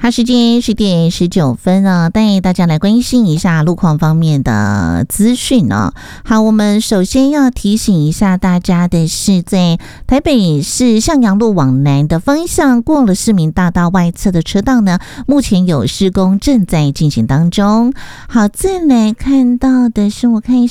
好，时间10:19啊，带大家来关心一下路况方面的资讯哦。好，我们首先要提醒一下大家的是，在台北市向阳路往南的方向，过了市民大道外侧的车道呢，目前有施工正在进行当中。好，再来看到的是，我看一下。